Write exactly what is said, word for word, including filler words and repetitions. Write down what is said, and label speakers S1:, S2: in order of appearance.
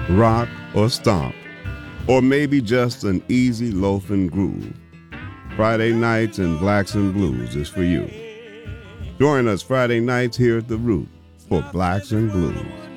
S1: rock or stomp, or maybe just an easy loafing groove. Friday nights in Blacks and Blues is for you. Join us Friday nights here at The Root for Blacks and Blues.